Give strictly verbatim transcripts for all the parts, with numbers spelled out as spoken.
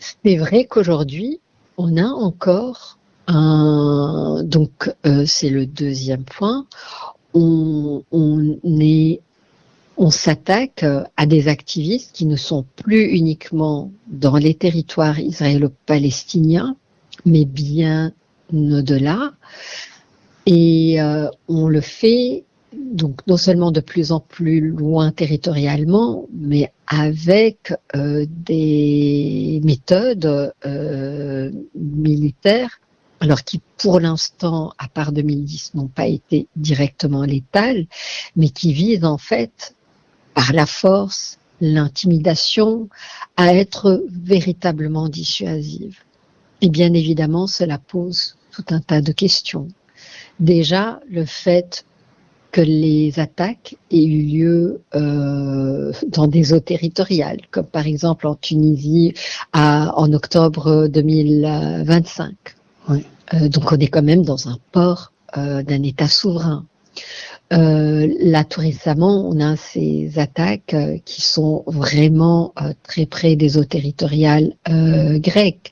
C'est vrai qu'aujourd'hui, on a encore un... Donc, euh, c'est le deuxième point. On, on est... On s'attaque à des activistes qui ne sont plus uniquement dans les territoires israélo-palestiniens, mais bien au-delà. Et euh, on le fait donc non seulement de plus en plus loin territorialement, mais avec euh, des méthodes euh, militaires, alors qui pour l'instant, à part deux mille dix, n'ont pas été directement létales, mais qui visent en fait par la force, l'intimidation, à être véritablement dissuasive. Et bien évidemment, cela pose tout un tas de questions. Déjà, le fait que les attaques aient eu lieu euh, dans des eaux territoriales, comme par exemple en Tunisie à, en octobre deux mille vingt-cinq. Oui. Euh, donc on est quand même dans un port euh, d'un État souverain. Euh, là, tout récemment, on a ces attaques euh, qui sont vraiment euh, très près des eaux territoriales euh, grecques.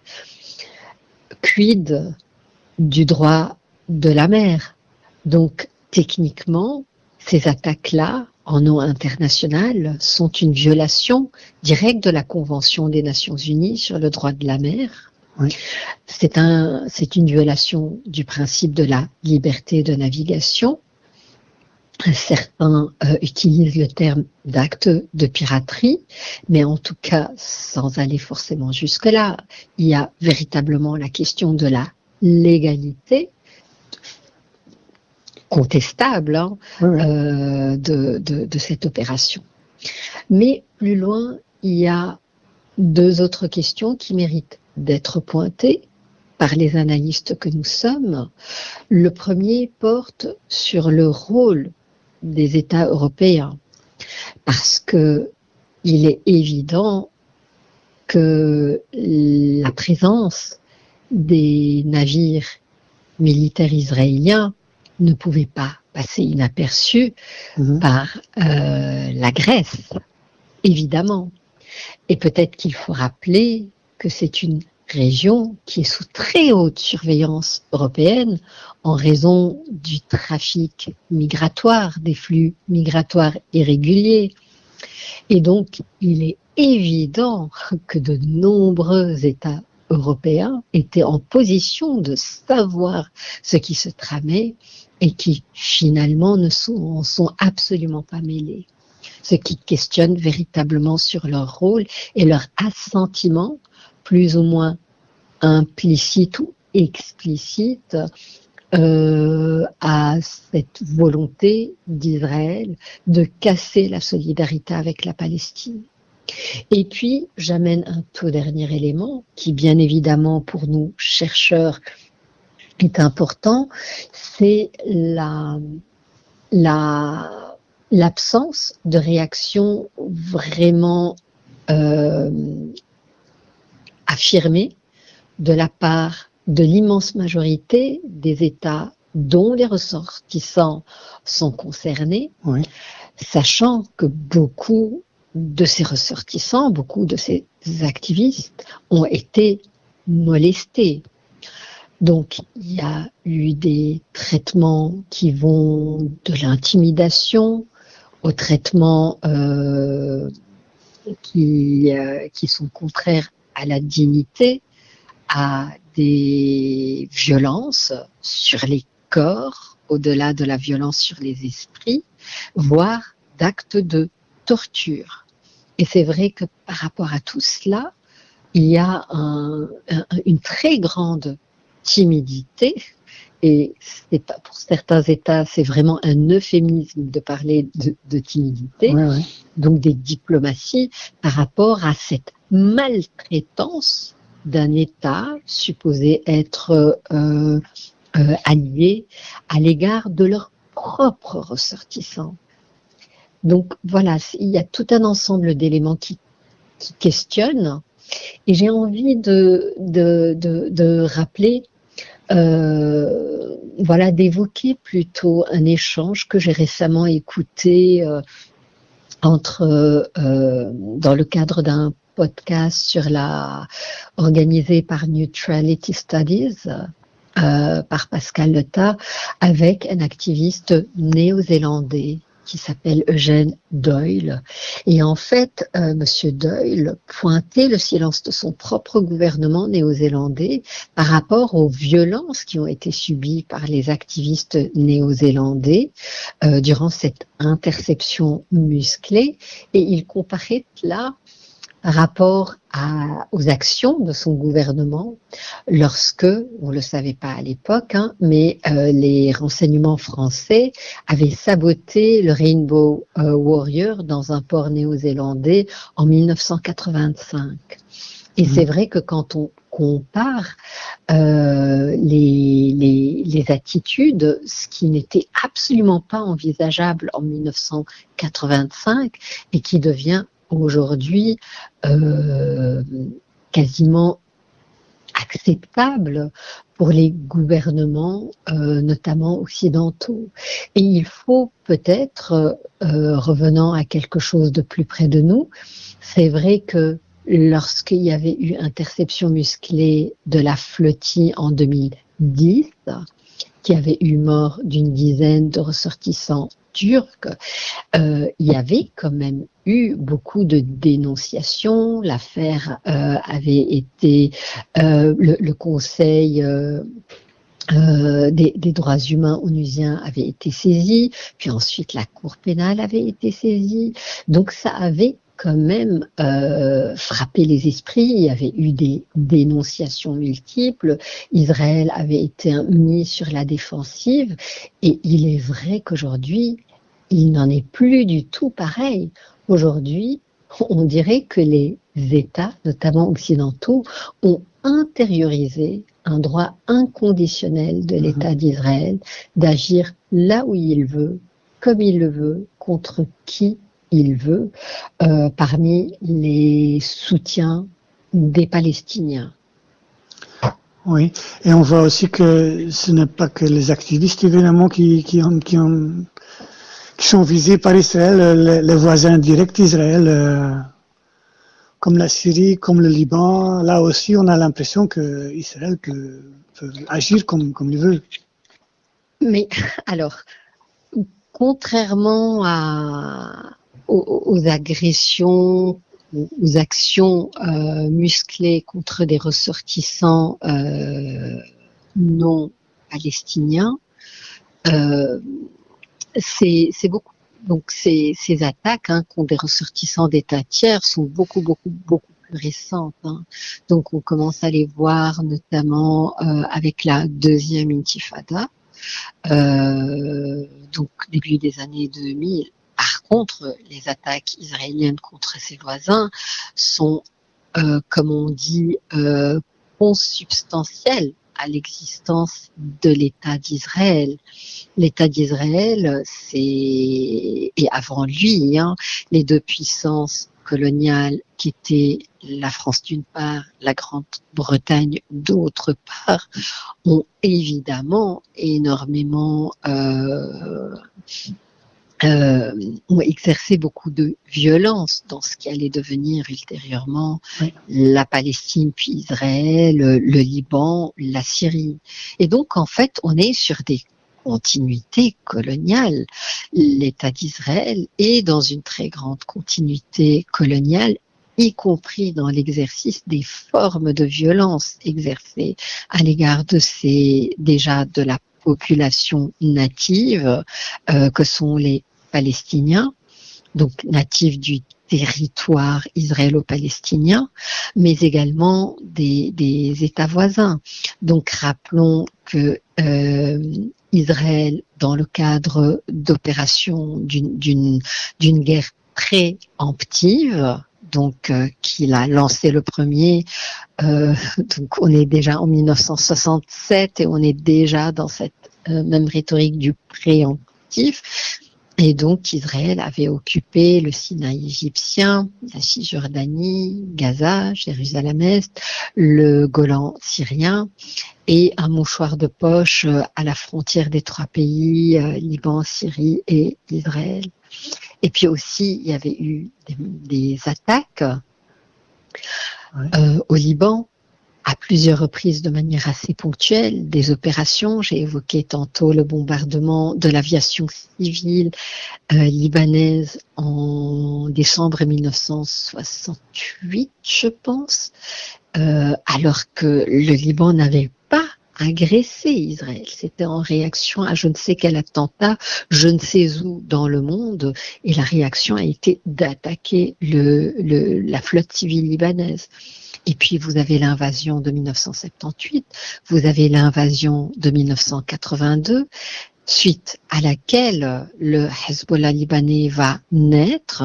Quid du droit de la mer? Donc, techniquement, ces attaques-là, en eau internationale, sont une violation directe de la Convention des Nations Unies sur le droit de la mer. Oui. C'est un, c'est une violation du principe de la liberté de navigation. Certains euh, utilisent le terme d'acte de piraterie, mais en tout cas, sans aller forcément jusque-là, il y a véritablement la question de la légalité contestable hein, Oui, oui. euh, de, de, de cette opération. Mais plus loin, il y a deux autres questions qui méritent d'être pointées par les analystes que nous sommes. Le premier porte sur le rôle des États européens, parce que il est évident que la présence des navires militaires israéliens ne pouvait pas passer inaperçue Mhm. par euh, la Grèce, évidemment. Et peut-être qu'il faut rappeler que c'est une région qui est sous très haute surveillance européenne en raison du trafic migratoire, des flux migratoires irréguliers. Et donc, il est évident que de nombreux États européens étaient en position de savoir ce qui se tramait et qui finalement ne sont, sont absolument pas mêlés. Ce qui questionne véritablement sur leur rôle et leur assentiment, plus ou moins implicite ou explicite, euh, à cette volonté d'Israël de casser la solidarité avec la Palestine. Et puis, j'amène un tout dernier élément qui, bien évidemment, pour nous, chercheurs, est important, c'est la, la, l'absence de réaction vraiment euh, affirmée de la part de l'immense majorité des États dont les ressortissants sont concernés, Oui. sachant que beaucoup de ces ressortissants, beaucoup de ces activistes ont été molestés. Donc, il y a eu des traitements qui vont de l'intimidation aux traitements euh, qui, euh, qui sont contraires à la dignité, à des violences sur les corps, au-delà de la violence sur les esprits, voire d'actes de torture. Et c'est vrai que par rapport à tout cela, il y a un, un, une très grande timidité, et c'est pas, pour certains États, c'est vraiment un euphémisme de parler de, de timidité, Oui, oui. donc des diplomaties par rapport à cette maltraitance d'un État supposé être euh, euh, allié à l'égard de leurs propres ressortissants. Donc voilà, il y a tout un ensemble d'éléments qui, qui questionnent, et j'ai envie de, de, de, de rappeler, euh, voilà, d'évoquer plutôt un échange que j'ai récemment écouté euh, entre, euh, dans le cadre d'un podcast sur la organisé par Neutrality Studies euh, par Pascal Leta avec un activiste néo-zélandais qui s'appelle Eugène Doyle. Et en fait, euh, Monsieur Doyle pointait le silence de son propre gouvernement néo-zélandais par rapport aux violences qui ont été subies par les activistes néo-zélandais euh, durant cette interception musclée. Et il comparait là par rapport à, aux actions de son gouvernement lorsque, on ne le savait pas à l'époque, hein, mais euh, les renseignements français avaient saboté le Rainbow euh, Warrior dans un port néo-zélandais en mille neuf cent quatre-vingt-cinq. Et mmh. c'est vrai que quand on compare euh, les, les, les attitudes, ce qui n'était absolument pas envisageable en mille neuf cent quatre-vingt-cinq et qui devient aujourd'hui euh, quasiment acceptable pour les gouvernements, euh, notamment occidentaux. Et il faut peut-être, euh, revenant à quelque chose de plus près de nous, c'est vrai que lorsqu'il y avait eu interception musclée de la flottille en deux mille dix, qui avait eu mort d'une dizaine de ressortissants turcs, euh, il y avait quand même eu beaucoup de dénonciations. L'affaire euh, avait été, euh, le, le Conseil euh, euh, des, des droits humains onusiens avait été saisi, puis ensuite la Cour pénale avait été saisie. Donc ça avait quand même euh, frappé les esprits. Il y avait eu des dénonciations multiples. Israël avait été mis sur la défensive. Et il est vrai qu'aujourd'hui, il n'en est plus du tout pareil. Aujourd'hui, on dirait que les États, notamment occidentaux, ont intériorisé un droit inconditionnel de l'État d'Israël d'agir là où il veut, comme il le veut, contre qui il veut, euh, parmi les soutiens des Palestiniens. Oui, et on voit aussi que ce n'est pas que les activistes évidemment qui, qui, ont, qui, ont, qui sont visés par Israël, les, les voisins directs d'Israël, euh, comme la Syrie, comme le Liban. Là aussi, on a l'impression que Israël peut, peut agir comme, comme il veut. Mais alors, contrairement à Aux, aux agressions, aux actions euh, musclées contre des ressortissants euh, non palestiniens, euh, c'est, c'est beaucoup. Donc ces, ces attaques hein, contre des ressortissants d'États tiers sont beaucoup, beaucoup, beaucoup plus récentes. Hein. Donc on commence à les voir notamment euh, avec la deuxième intifada, euh, donc début des années deux mille. Par contre, les attaques israéliennes contre ses voisins sont, euh, comme on dit, euh, consubstantielles à l'existence de l'État d'Israël. L'État d'Israël, c'est, et avant lui, hein, les deux puissances coloniales qui étaient la France d'une part, la Grande-Bretagne d'autre part, ont évidemment énormément euh, Euh, ont exercé beaucoup de violence dans ce qui allait devenir ultérieurement oui. la Palestine, puis Israël, le Liban, la Syrie. Et donc, en fait, on est sur des continuités coloniales. L'État d'Israël est dans une très grande continuité coloniale, y compris dans l'exercice des formes de violence exercées à l'égard de ces, déjà de la population native euh, que sont les Palestiniens, donc natifs du territoire israélo-palestinien, mais également des, des États voisins. Donc rappelons que euh, Israël, dans le cadre d'opérations d'une, d'une, d'une guerre préemptive, donc euh, qu'il a lancé le premier, euh, donc on est déjà en mille neuf cent soixante-sept et on est déjà dans cette euh, même rhétorique du préemptif. Et donc Israël avait occupé le Sinaï égyptien, la Cisjordanie, Gaza, Jérusalem-Est, le Golan syrien et un mouchoir de poche à la frontière des trois pays, euh, Liban, Syrie et Israël. Et puis aussi, il y avait eu des, des attaques Ouais. Euh, au Liban, à plusieurs reprises de manière assez ponctuelle, des opérations. J'ai évoqué tantôt le bombardement de l'aviation civile euh, libanaise en décembre mille neuf cent soixante-huit, je pense, euh, alors que le Liban n'avait pas agressé Israël. C'était en réaction à je ne sais quel attentat, je ne sais où dans le monde, et la réaction a été d'attaquer le, le, la flotte civile libanaise. Et puis vous avez l'invasion de mille neuf cent soixante-dix-huit, vous avez l'invasion de mille neuf cent quatre-vingt-deux, suite à laquelle le Hezbollah libanais va naître,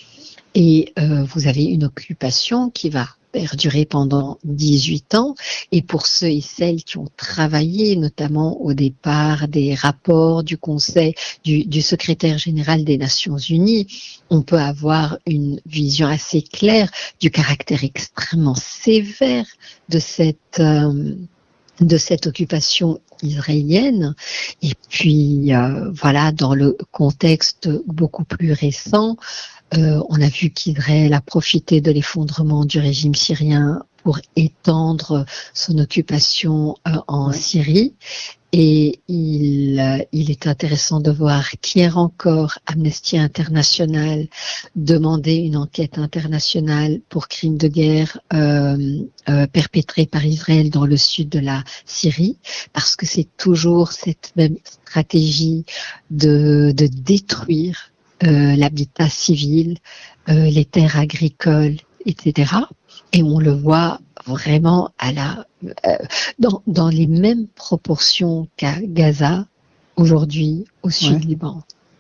et euh, vous avez une occupation qui va perdurer pendant dix-huit ans. Et pour ceux et celles qui ont travaillé, notamment au départ des rapports du Conseil, du, du secrétaire général des Nations Unies, on peut avoir une vision assez claire du caractère extrêmement sévère de cette euh, de cette occupation israélienne. Et puis euh, voilà, dans le contexte beaucoup plus récent, euh, on a vu qu'Israël a profité de l'effondrement du régime syrien pour étendre son occupation euh, en Ouais. Syrie. Et il, euh, il est intéressant de voir qu'hier encore, Amnesty International demandait une enquête internationale pour crimes de guerre euh, euh, perpétrés par Israël dans le sud de la Syrie, parce que c'est toujours cette même stratégie de, de détruire euh, l'habitat civil, euh, les terres agricoles, et cetera. Et on le voit vraiment à la, euh, dans, dans les mêmes proportions qu'à Gaza, aujourd'hui, au sud Ouais. du Liban.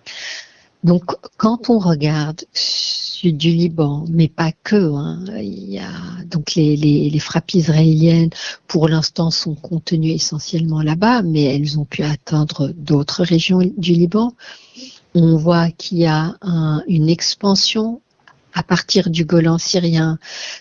Donc, quand on regarde sud du Liban, mais pas que, hein, il y a donc les, les, les frappes israéliennes, pour l'instant, sont contenues essentiellement là-bas, mais elles ont pu atteindre d'autres régions du Liban. On voit qu'il y a un, une expansion à partir du Golan syrien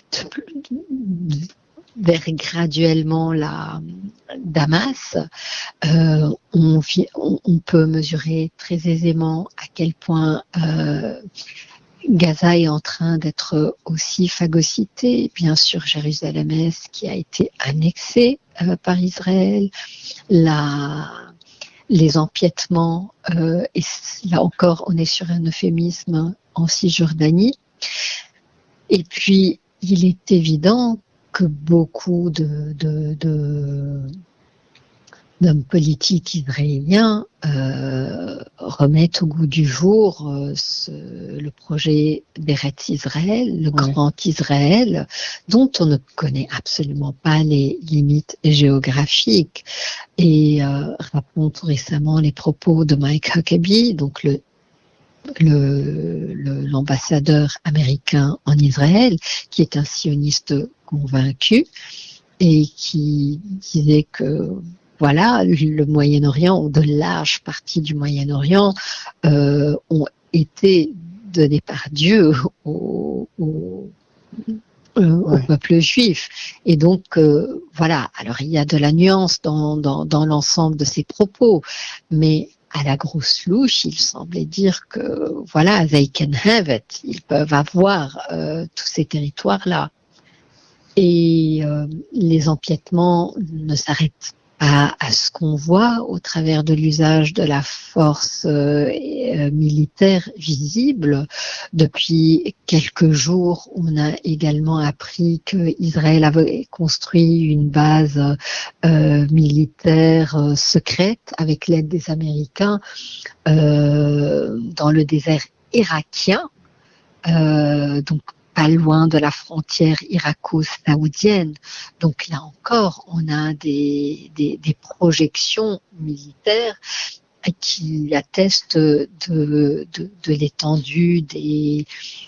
de, vers graduellement la Damas. Euh, on, on, on peut mesurer très aisément à quel point euh, Gaza est en train d'être aussi phagocyté. Bien sûr, Jérusalem-Est qui a été annexée euh, par Israël, la les empiètements, euh, et là encore, on est sur un euphémisme en Cisjordanie. Et puis, il est évident que beaucoup de, de, de, d'hommes politiques israéliens euh, remettent au goût du jour euh, ce, le projet d'Eretz Israël, le Ouais. Grand Israël, dont on ne connaît absolument pas les limites géographiques. Et euh, rappelons tout récemment les propos de Mike Huckabee, donc le Le, le, l'ambassadeur américain en Israël, qui est un sioniste convaincu et qui disait que voilà, le Moyen-Orient, ou de larges parties du Moyen-Orient, euh, ont été données par Dieu au, au, euh, au Ouais. peuple juif. Et donc, euh, voilà, alors il y a de la nuance dans, dans, dans l'ensemble de ces propos, mais à la grosse louche, il semblait dire que, voilà, they can have it, ils peuvent avoir euh, tous ces territoires-là. Et euh, les empiètements ne s'arrêtent pas à ce qu'on voit au travers de l'usage de la force euh, euh, militaire visible. Depuis quelques jours, on a également appris qu'Israël avait construit une base euh, militaire euh, secrète avec l'aide des Américains euh, dans le désert irakien. Euh, donc pas loin de la frontière irako-saoudienne. Donc là encore, on a des, des, des projections militaires qui attestent de, de, de l'étendue des,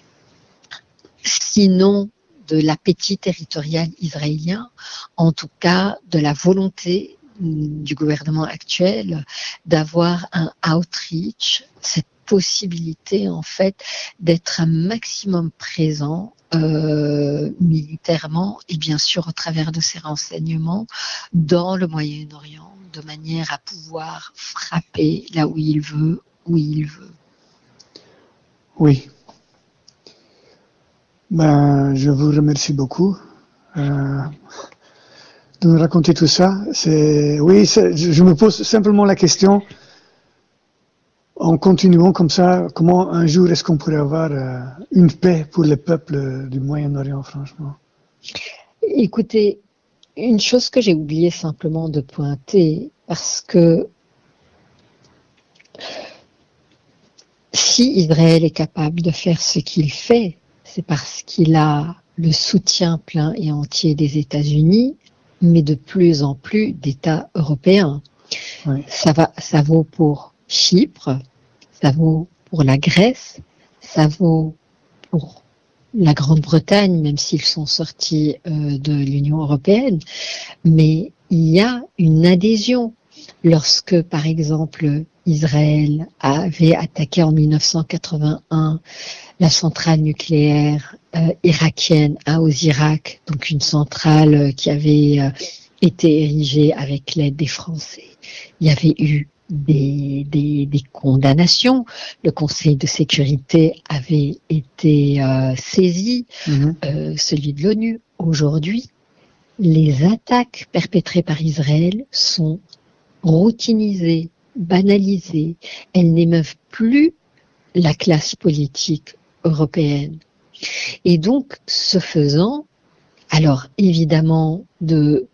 sinon de l'appétit territorial israélien, en tout cas de la volonté du gouvernement actuel d'avoir un outreach, cette possibilité en fait d'être un maximum présent euh, militairement et bien sûr au travers de ses renseignements dans le Moyen-Orient de manière à pouvoir frapper là où il veut, où il veut. Oui. Ben, je vous remercie beaucoup euh, de nous raconter tout ça. C'est, oui, c'est, je me pose simplement la question, en continuant comme ça, comment un jour est-ce qu'on pourrait avoir euh, une paix pour les peuples du Moyen-Orient, franchement? Écoutez, une chose que j'ai oublié simplement de pointer, parce que si Israël est capable de faire ce qu'il fait, c'est parce qu'il a le soutien plein et entier des États-Unis, mais de plus en plus d'États européens. Oui. Ça va, ça vaut pour Chypre, ça vaut pour la Grèce, ça vaut pour la Grande-Bretagne, même s'ils sont sortis euh, de l'Union européenne, mais il y a une adhésion. Lorsque, par exemple, Israël avait attaqué en mille neuf cent quatre-vingt-un la centrale nucléaire euh, irakienne à Osirak, donc une centrale qui avait euh, été érigée avec l'aide des Français, il y avait eu Des, des, des condamnations. Le Conseil de sécurité avait été euh, saisi, Mm-hmm. euh, celui de l'ONU. Aujourd'hui, les attaques perpétrées par Israël sont routinisées, banalisées. Elles n'émeuvent plus la classe politique européenne. Et donc, ce faisant, alors évidemment, de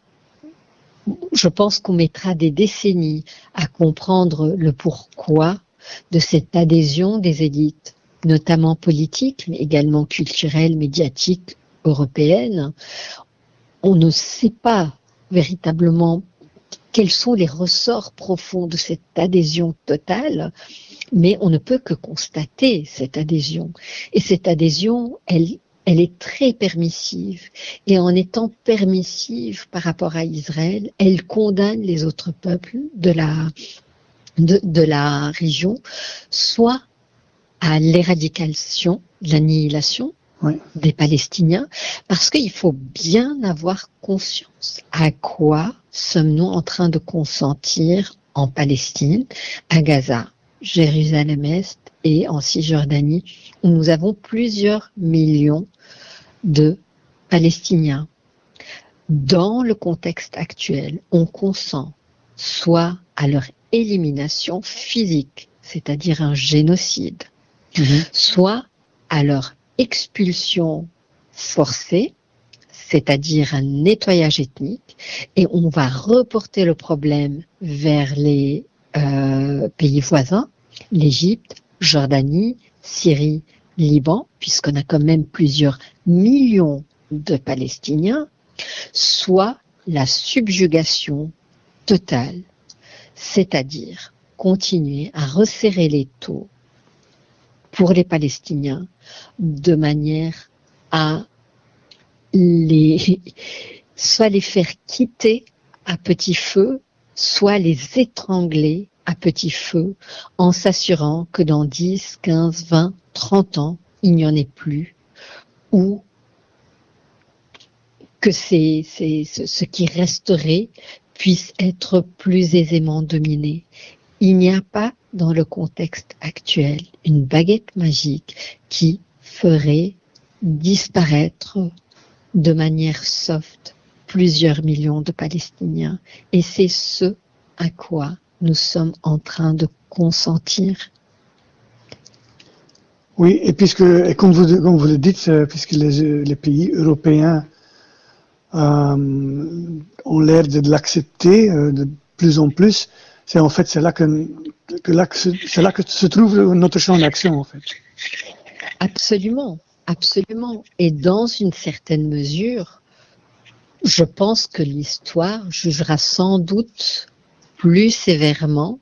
je pense qu'on mettra des décennies à comprendre le pourquoi de cette adhésion des élites, notamment politiques, mais également culturelles, médiatiques, européennes. On ne sait pas véritablement quels sont les ressorts profonds de cette adhésion totale, mais on ne peut que constater cette adhésion. Et cette adhésion, elle Elle est très permissive. Et en étant permissive par rapport à Israël, elle condamne les autres peuples de la, de, de la région, soit à l'éradication, l'annihilation Oui. des Palestiniens, parce qu'il faut bien avoir conscience à quoi sommes-nous en train de consentir en Palestine, à Gaza, Jérusalem-Est et en Cisjordanie, où nous avons plusieurs millions de Palestiniens. Dans le contexte actuel, on consent soit à leur élimination physique, c'est-à-dire un génocide, Mm-hmm. soit à leur expulsion forcée, c'est-à-dire un nettoyage ethnique, et on va reporter le problème vers les euh, pays voisins, l'Égypte, Jordanie, Syrie, Liban, puisqu'on a quand même plusieurs millions de Palestiniens, soit la subjugation totale, c'est-à-dire continuer à resserrer les taux pour les Palestiniens de manière à les, soit les faire quitter à petit feu, soit les étrangler à petit feu, en s'assurant que dans dix, quinze, vingt, trente ans, il n'y en ait plus, ou que c'est, c'est, ce qui resterait puisse être plus aisément dominé. Il n'y a pas dans le contexte actuel une baguette magique qui ferait disparaître de manière soft plusieurs millions de Palestiniens. Et c'est ce à quoi nous sommes en train de consentir. Oui, et puisque, et comme vous, comme vous le dites, euh, puisque les, les pays européens euh, ont l'air de, de l'accepter euh, de plus en plus, c'est en fait c'est là que, que là que se, c'est là que se trouve notre champ d'action en fait. Absolument, absolument. Et dans une certaine mesure, je pense que l'histoire jugera sans doute plus sévèrement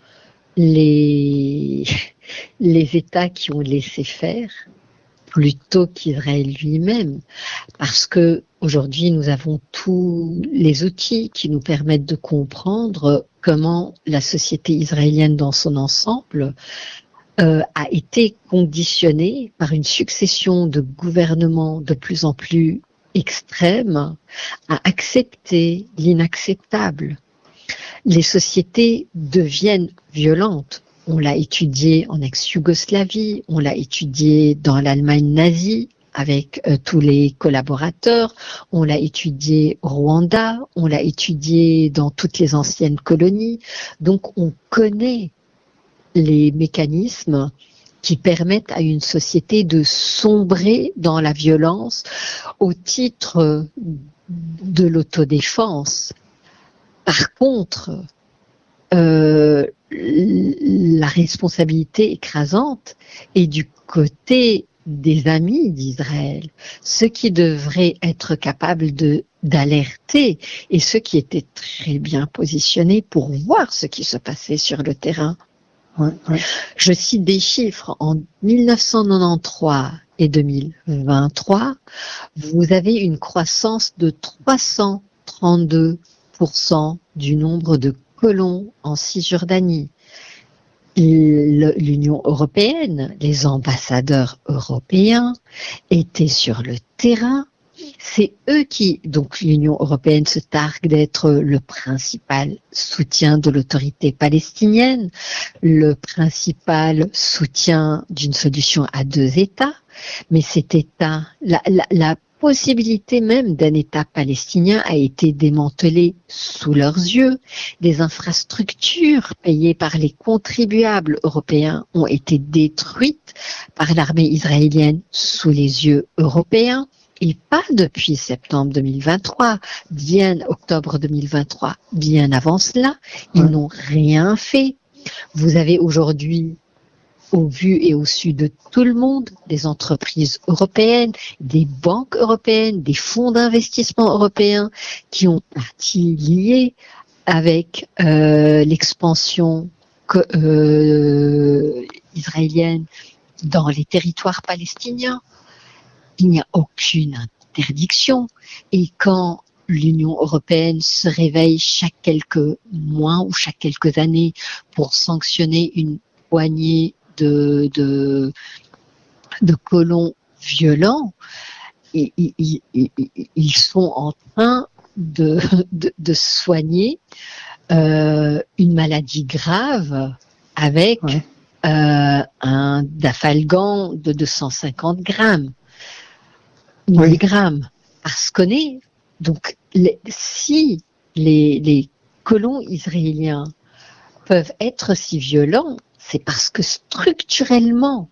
les, les États qui ont laissé faire plutôt qu'Israël lui-même. Parce que aujourd'hui, nous avons tous les outils qui nous permettent de comprendre comment la société israélienne dans son ensemble euh, a été conditionnée par une succession de gouvernements de plus en plus extrêmes à accepter l'inacceptable. Les sociétés deviennent violentes. On l'a étudié en ex-Yougoslavie, on l'a étudié dans l'Allemagne nazie, avec euh, tous les collaborateurs. On l'a étudié au Rwanda, on l'a étudié dans toutes les anciennes colonies. Donc on connaît les mécanismes qui permettent à une société de sombrer dans la violence au titre de l'autodéfense. Par contre, euh, la responsabilité écrasante est du côté des amis d'Israël, ceux qui devraient être capables de d'alerter et ceux qui étaient très bien positionnés pour voir ce qui se passait sur le terrain. Ouais, ouais. Je cite des chiffres. En mille neuf cent quatre-vingt-treize et deux mille vingt-trois, vous avez une croissance de trois cent trente-deux pour cent du nombre de colons en Cisjordanie. L'Union européenne, les ambassadeurs européens étaient sur le terrain. C'est eux qui, donc l'Union européenne se targue d'être le principal soutien de l'autorité palestinienne, le principal soutien d'une solution à deux États, mais cet État, la, la, la possibilité même d'un État palestinien a été démantelée sous leurs yeux. Des infrastructures payées par les contribuables européens ont été détruites par l'armée israélienne sous les yeux européens. Et pas depuis septembre deux mille vingt-trois, bien octobre deux mille vingt-trois, bien avant cela, ils ouais. n'ont rien fait. Vous avez aujourd'hui, au vu et au su de tout le monde, des entreprises européennes, des banques européennes, des fonds d'investissement européens qui ont partie liée avec euh, l'expansion que, euh, israélienne dans les territoires palestiniens. Il n'y a aucune interdiction. Et quand l'Union européenne se réveille chaque quelques mois ou chaque quelques années pour sanctionner une poignée de, de, de colons violents, ils, ils, ils, ils sont en train de, de, de soigner euh, une maladie grave avec ouais. euh, un dafalgan de deux cent cinquante grammes. milligrammes, parce qu'on est donc les, si les, les colons israéliens peuvent être si violents, c'est parce que structurellement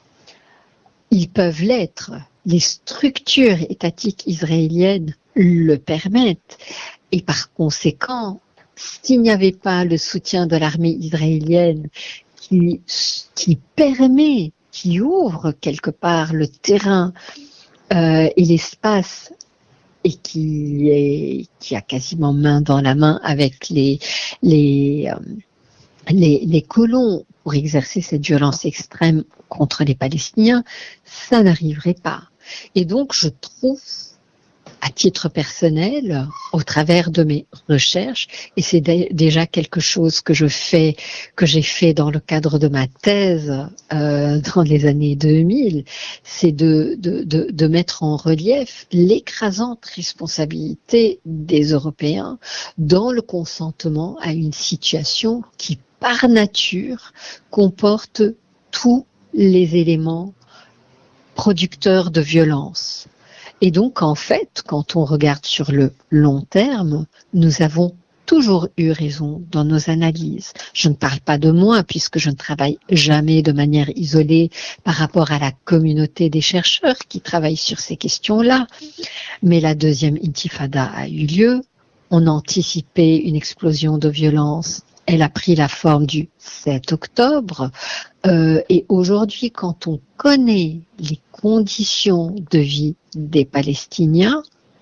ils peuvent l'être. Les structures étatiques israéliennes le permettent, et par conséquent, s'il n'y avait pas le soutien de l'armée israélienne qui, qui permet, qui ouvre quelque part le terrain Euh, et l'espace et qui est qui a quasiment main dans la main avec les les euh, les, les colons pour exercer cette violence extrême contre les Palestiniens, ça n'arriverait pas. Et donc je trouve, à titre personnel, au travers de mes recherches, et c'est déjà quelque chose que je fais, que j'ai fait dans le cadre de ma thèse euh, dans les années deux mille, c'est de, de, de, de mettre en relief l'écrasante responsabilité des Européens dans le consentement à une situation qui, par nature, comporte tous les éléments producteurs de violence. Et donc, en fait, quand on regarde sur le long terme, nous avons toujours eu raison dans nos analyses. Je ne parle pas de moi, puisque je ne travaille jamais de manière isolée par rapport à la communauté des chercheurs qui travaillent sur ces questions-là. Mais la deuxième intifada a eu lieu. On anticipait une explosion de violence. Elle a pris la forme du sept octobre. Euh, et aujourd'hui, quand on connaît les conditions de vie des Palestiniens,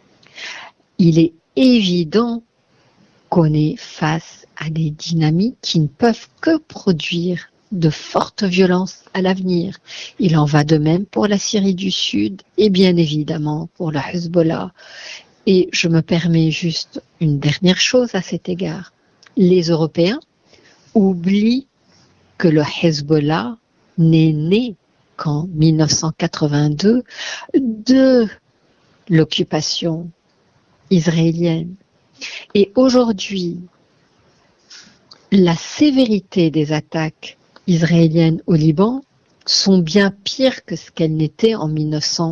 il est évident qu'on est face à des dynamiques qui ne peuvent que produire de fortes violences à l'avenir. Il en va de même pour la Syrie du Sud et bien évidemment pour le Hezbollah. Et je me permets juste une dernière chose à cet égard. Les Européens oublient que le Hezbollah n'est né qu'en mille neuf cent quatre-vingt-deux de l'occupation israélienne. Et aujourd'hui, la sévérité des attaques israéliennes au Liban sont bien pires que ce qu'elles n'étaient en mille neuf cent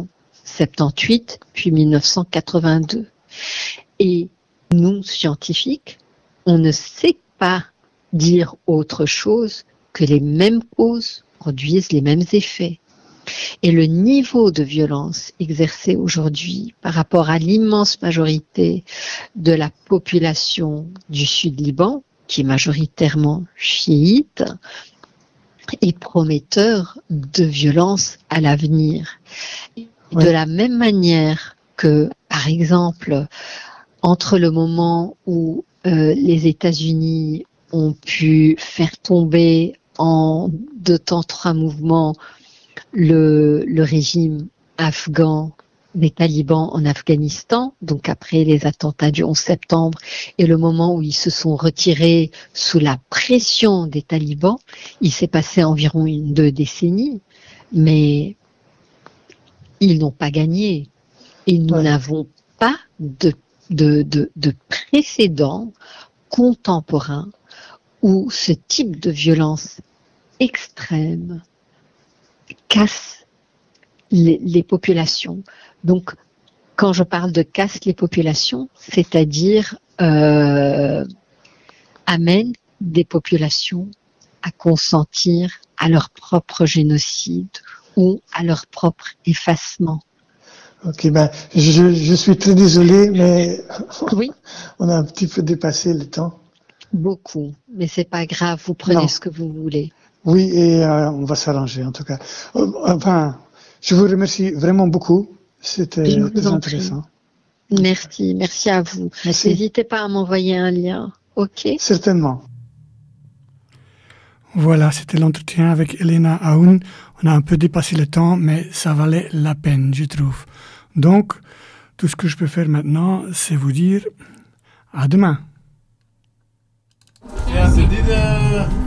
soixante-dix-huit, puis mille neuf cent quatre-vingt-deux. Et nous, scientifiques, on ne sait pas dire autre chose que les mêmes causes produisent les mêmes effets. Et le niveau de violence exercé aujourd'hui par rapport à l'immense majorité de la population du Sud-Liban, qui est majoritairement chiite, est prometteur de violence à l'avenir. Oui. De la même manière que, par exemple, entre le moment où euh, les États-Unis ont pu faire tomber en deux temps, trois mouvements le, le régime afghan des talibans en Afghanistan, donc après les attentats du onze septembre, et le moment où ils se sont retirés sous la pression des talibans, il s'est passé environ une, deux décennies, mais ils n'ont pas gagné. Et nous ouais. n'avons pas de, de, de, de précédent contemporain où ce type de violence extrême casse les, les populations. Donc, quand je parle de casse les populations, c'est-à-dire euh, amène des populations à consentir à leur propre génocide ou à leur propre effacement. Ok, ben, je, je suis très désolé, mais oui. on a un petit peu dépassé le temps. Beaucoup, mais c'est pas grave, vous prenez non. ce que vous voulez. Oui, et euh, on va s'arranger en tout cas. Enfin, je vous remercie vraiment beaucoup. C'était très intéressant. Prie. Merci, merci à vous. Merci. N'hésitez pas à m'envoyer un lien, ok? Certainement. Voilà, c'était l'entretien avec Elena Aoun. On a un peu dépassé le temps, mais ça valait la peine, je trouve. Donc, tout ce que je peux faire maintenant, c'est vous dire à demain. Ja,